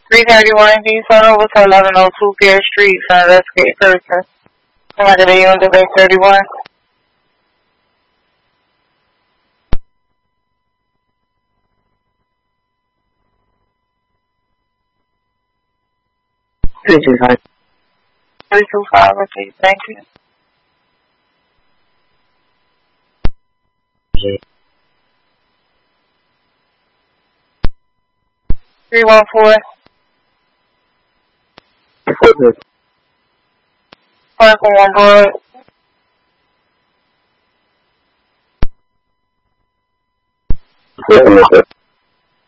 331 D turn over to 1102 Pierre Street for investigate person. Somebody that you on the base 31. Three two five. 325, repeat. Thank you. Okay. 314. Park on one board. Okay.